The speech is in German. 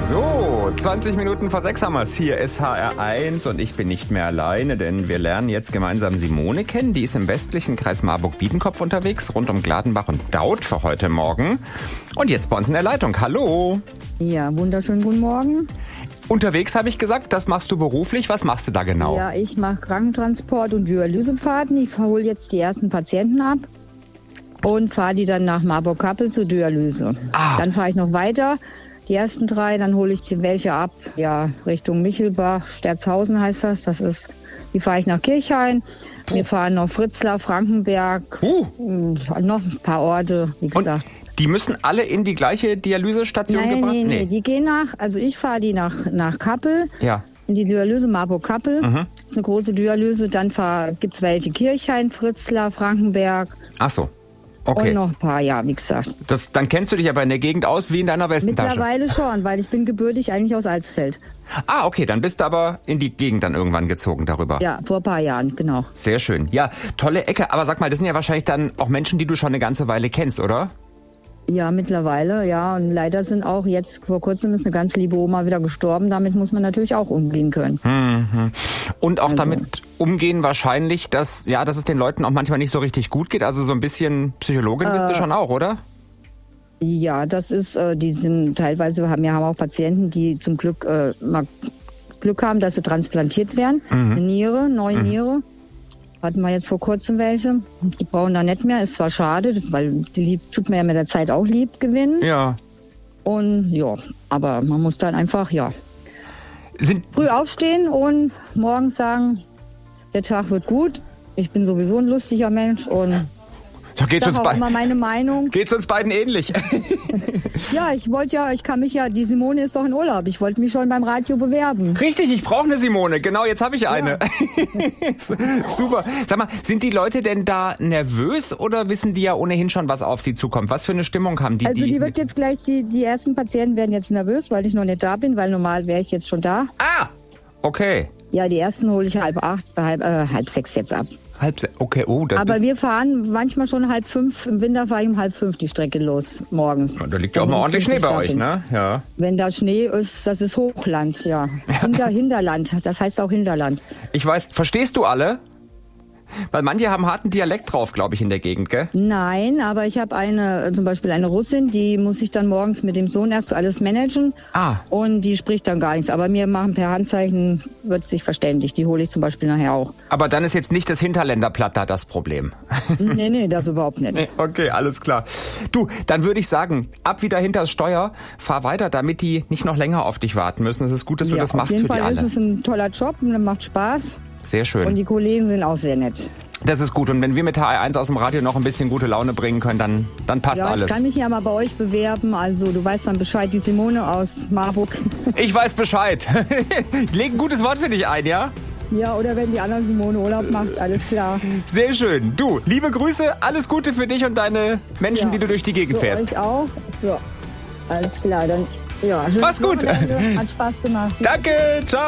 So, 20 Minuten vor 6 haben wir es. Hier ist HR1 und ich bin nicht mehr alleine, denn wir lernen jetzt gemeinsam Simone kennen. Die ist im westlichen Kreis Marburg-Biedenkopf unterwegs, rund um Gladenbach und Daut für heute Morgen. Und jetzt bei uns in der Leitung. Hallo. Ja, wunderschönen guten Morgen. Unterwegs habe ich gesagt, das machst du beruflich. Was machst du da genau? Ja, ich mache Krankentransport und Dialysefahrten. Ich hole jetzt die ersten Patienten ab und fahre die dann nach Marburg-Kappel zur Dialyse. Dann fahre ich noch weiter, die ersten 3, dann hole ich die welche ab, ja, Richtung Michelbach, Sterzhausen heißt das. Die fahre ich nach Kirchhain. Wir fahren noch Fritzlar, Frankenberg, noch ein paar Orte, wie gesagt. Und die müssen alle in die gleiche Dialysestation gebracht werden? Nee, die gehen also ich fahre die nach Kappel. Ja. In die Dialyse Marburg-Kappel. Das ist eine große Dialyse. Dann gibt's welche Kirchhain, Fritzlar, Frankenberg. Ach so. Okay. Und noch ein paar, ja, wie gesagt. Dann kennst du dich aber in der Gegend aus wie in deiner Westentasche. Mittlerweile schon, weil ich bin gebürtig eigentlich aus Alsfeld. Okay, dann bist du aber in die Gegend dann irgendwann gezogen darüber. Ja, vor ein paar Jahren, genau. Sehr schön. Ja, tolle Ecke. Aber sag mal, das sind ja wahrscheinlich dann auch Menschen, die du schon eine ganze Weile kennst, oder? Ja, mittlerweile, ja. Und leider sind auch jetzt, vor kurzem ist eine ganz liebe Oma wieder gestorben. Damit muss man natürlich auch umgehen können. Und auch damit umgehen wahrscheinlich, dass es den Leuten auch manchmal nicht so richtig gut geht. Also so ein bisschen Psychologin bist du schon auch, oder? Ja, das ist, die sind teilweise, wir haben auch Patienten, die zum Glück mal Glück haben, dass sie transplantiert werden. Eine Niere, neue Niere. Hatten wir jetzt vor kurzem welche. Die brauchen da nicht mehr. Ist zwar schade, weil die tut mir ja mit der Zeit auch lieb gewinnen. Ja. Und ja, aber man muss dann einfach, früh aufstehen und morgens sagen, der Tag wird gut. Ich bin sowieso ein lustiger Mensch und so geht's uns immer meine Meinung. Geht's uns beiden ähnlich? Ja, die Simone ist doch in Urlaub. Ich wollte mich schon beim Radio bewerben. Richtig, ich brauche eine Simone. Genau, jetzt habe ich eine. Ja. Super. Sag mal, sind die Leute denn da nervös oder wissen die ja ohnehin schon, was auf sie zukommt? Was für eine Stimmung haben die? Also die wird jetzt gleich, die ersten Patienten werden jetzt nervös, weil ich noch nicht da bin, weil normal wäre ich jetzt schon da. Okay. Ja, die ersten hole ich halb 6 jetzt ab. Okay, aber wir fahren manchmal schon 4:30. Im Winter fahre ich um 4:30 die Strecke los, morgens. Da liegt ja auch mal ordentlich Schnee bei euch, ne? Ja. Wenn da Schnee ist, das ist Hochland, ja. Hinterland, das heißt auch Hinterland. Ich weiß, verstehst du alle? Weil manche haben harten Dialekt drauf, glaube ich, in der Gegend, gell? Nein, aber ich habe zum Beispiel eine Russin, die muss ich dann morgens mit dem Sohn erst alles managen. Und die spricht dann gar nichts. Aber mir machen per Handzeichen, wird sich verständigt. Die hole ich zum Beispiel nachher auch. Aber dann ist jetzt nicht das Hinterländerplatt da das Problem. Nee, das überhaupt nicht. Nee, okay, alles klar. Du, dann würde ich sagen, ab wieder hinter das Steuer, fahr weiter, damit die nicht noch länger auf dich warten müssen. Es ist gut, dass du das machst für die alle. Auf jeden Fall ist es ein toller Job und macht Spaß. Sehr schön. Und die Kollegen sind auch sehr nett. Das ist gut. Und wenn wir mit HR1 aus dem Radio noch ein bisschen gute Laune bringen können, dann passt alles. Ich kann mich ja mal bei euch bewerben. Also du weißt dann Bescheid, die Simone aus Marburg. Ich weiß Bescheid. Leg ein gutes Wort für dich ein, ja? Ja, oder wenn die andere Simone Urlaub macht, alles klar. Sehr schön. Du, liebe Grüße, alles Gute für dich und deine Menschen, die du durch die Gegend fährst. Euch auch. So, alles klar. Dann, mach's gut. Hat Spaß gemacht. Danke, ciao.